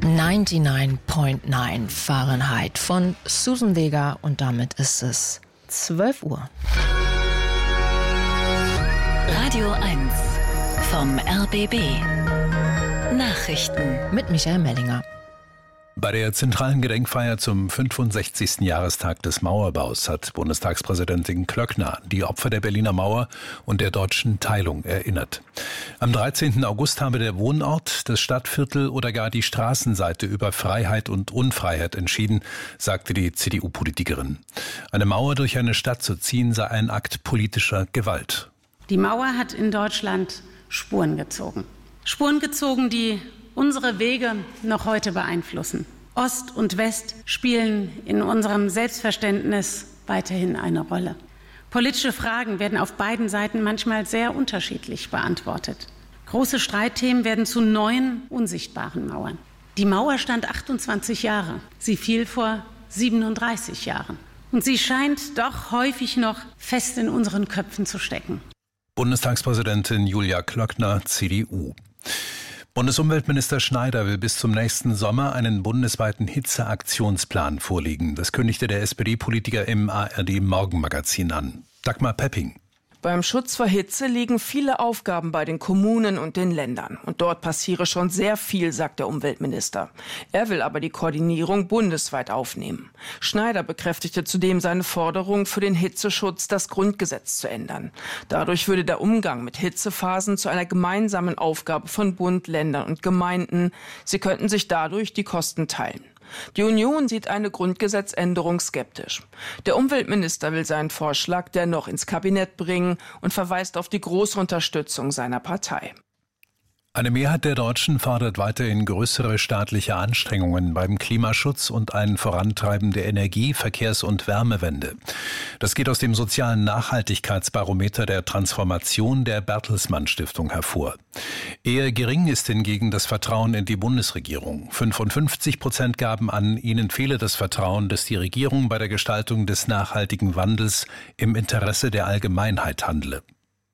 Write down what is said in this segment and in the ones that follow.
99.9 Fahrenheit von Susan Vega und damit ist es 12 Uhr. Radio 1 vom RBB. Nachrichten Mit Michael Mellinger. Bei der zentralen Gedenkfeier zum 65. Jahrestag des Mauerbaus hat Bundestagspräsidentin Klöckner die Opfer der Berliner Mauer und der deutschen Teilung erinnert. Am 13. August habe der Wohnort, das Stadtviertel oder gar die Straßenseite über Freiheit und Unfreiheit entschieden, sagte die CDU-Politikerin. Eine Mauer durch eine Stadt zu ziehen sei ein Akt politischer Gewalt. Die Mauer hat in Deutschland Spuren gezogen. Spuren gezogen, die unsere Wege noch heute beeinflussen. Ost und West spielen in unserem Selbstverständnis weiterhin eine Rolle. Politische Fragen werden auf beiden Seiten manchmal sehr unterschiedlich beantwortet. Große Streitthemen werden zu neuen, unsichtbaren Mauern. Die Mauer stand 28 Jahre. Sie fiel vor 37 Jahren. Und sie scheint doch häufig noch fest in unseren Köpfen zu stecken. Bundestagspräsidentin Julia Klöckner, CDU. Bundesumweltminister Schneider will bis zum nächsten Sommer einen bundesweiten Hitzeaktionsplan vorlegen. Das kündigte der SPD-Politiker im ARD-Morgenmagazin an. Dagmar Pepping. Beim Schutz vor Hitze liegen viele Aufgaben bei den Kommunen und den Ländern. Und dort passiere schon sehr viel, sagt der Umweltminister. Er will aber die Koordinierung bundesweit aufnehmen. Schneider bekräftigte zudem seine Forderung, für den Hitzeschutz das Grundgesetz zu ändern. Dadurch würde der Umgang mit Hitzephasen zu einer gemeinsamen Aufgabe von Bund, Ländern und Gemeinden. Sie könnten sich dadurch die Kosten teilen. Die Union sieht eine Grundgesetzänderung skeptisch. Der Umweltminister will seinen Vorschlag dennoch ins Kabinett bringen und verweist auf die große Unterstützung seiner Partei. Eine Mehrheit der Deutschen fordert weiterhin größere staatliche Anstrengungen beim Klimaschutz und ein Vorantreiben der Energie-, Verkehrs- und Wärmewende. Das geht aus dem sozialen Nachhaltigkeitsbarometer der Transformation der Bertelsmann Stiftung hervor. Eher gering ist hingegen das Vertrauen in die Bundesregierung. 55% gaben an, ihnen fehle das Vertrauen, dass die Regierung bei der Gestaltung des nachhaltigen Wandels im Interesse der Allgemeinheit handle.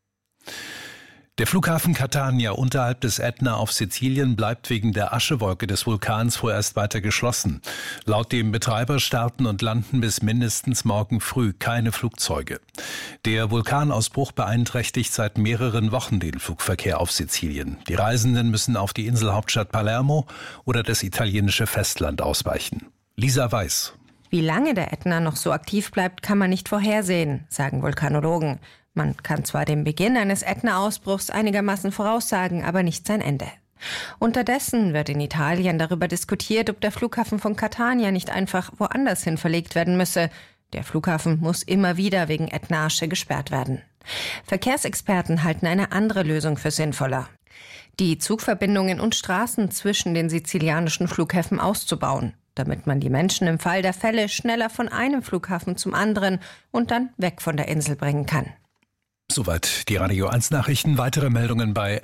Der Flughafen Catania unterhalb des Ätna auf Sizilien bleibt wegen der Aschewolke des Vulkans vorerst weiter geschlossen. Laut dem Betreiber starten und landen bis mindestens morgen früh keine Flugzeuge. Der Vulkanausbruch beeinträchtigt seit mehreren Wochen den Flugverkehr auf Sizilien. Die Reisenden müssen auf die Inselhauptstadt Palermo oder das italienische Festland ausweichen. Lisa Weiß. Wie lange der Ätna noch so aktiv bleibt, kann man nicht vorhersehen, sagen Vulkanologen. Man kann zwar den Beginn eines Ätna-Ausbruchs einigermaßen voraussagen, aber nicht sein Ende. Unterdessen wird in Italien darüber diskutiert, ob der Flughafen von Catania nicht einfach woanders hin verlegt werden müsse. Der Flughafen muss immer wieder wegen Ätna-Asche gesperrt werden. Verkehrsexperten halten eine andere Lösung für sinnvoller: die Zugverbindungen und Straßen zwischen den sizilianischen Flughäfen auszubauen, damit man die Menschen im Fall der Fälle schneller von einem Flughafen zum anderen und dann weg von der Insel bringen kann. Soweit die Radio 1 Nachrichten. Weitere Meldungen bei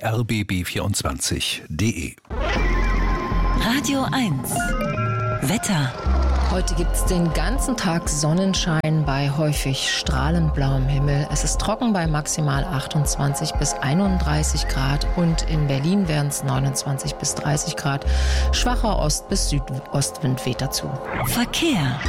rbb24.de. Radio 1 Wetter. Heute gibt es den ganzen Tag Sonnenschein bei häufig strahlend blauem Himmel. Es ist trocken bei maximal 28 bis 31 Grad und in Berlin wären es 29 bis 30 Grad. Schwacher Ost- bis Südostwind weht dazu. Verkehr.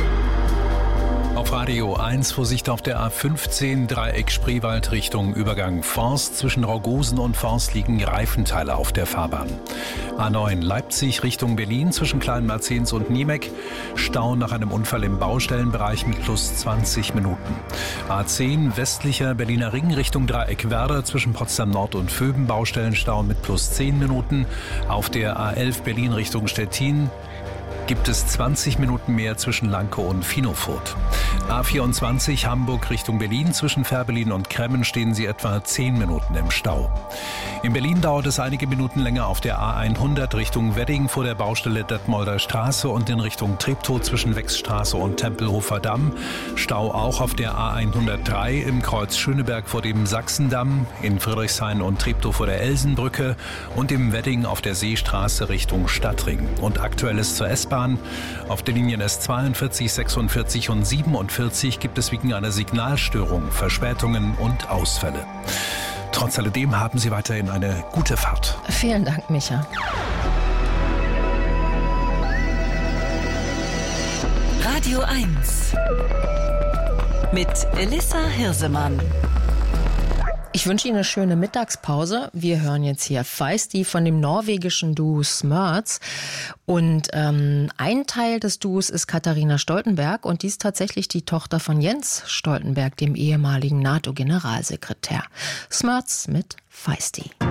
Auf Radio 1 Vorsicht auf der A15 Dreieck Spreewald Richtung Übergang Forst. Zwischen Raugosen und Forst liegen Reifenteile auf der Fahrbahn. A9 Leipzig Richtung Berlin zwischen Kleinmerzens und Niemek. Stau nach einem Unfall im Baustellenbereich mit plus 20 Minuten. A10 westlicher Berliner Ring Richtung Dreieck Werder zwischen Potsdam Nord und Vöben. Baustellenstau mit plus 10 Minuten. Auf der A11 Berlin Richtung Stettin gibt es 20 Minuten mehr zwischen Lanke und Finofurt. A24 Hamburg Richtung Berlin. Zwischen Fährberlin und Kremmen stehen Sie etwa 10 Minuten im Stau. In Berlin dauert es einige Minuten länger auf der A100 Richtung Wedding vor der Baustelle Detmolder Straße und in Richtung Treptow zwischen Wechsstraße und Tempelhofer Damm. Stau auch auf der A103 im Kreuz Schöneberg vor dem Sachsendamm, in Friedrichshain und Treptow vor der Elsenbrücke und im Wedding auf der Seestraße Richtung Stadtring. Und Aktuelles zur S-Bahn. Auf den Linien S42, 46 und 47 gibt es wegen einer Signalstörung Verspätungen und Ausfälle. Trotz alledem haben Sie weiterhin eine gute Fahrt. Vielen Dank, Micha. Radio 1 mit Elissa Hirsemann. Ich wünsche Ihnen eine schöne Mittagspause. Wir hören jetzt hier Feisty von dem norwegischen Duo Smurts. Und ein Teil des Duos ist Katharina Stoltenberg und die ist tatsächlich die Tochter von Jens Stoltenberg, dem ehemaligen NATO-Generalsekretär. Smurts mit Feisty.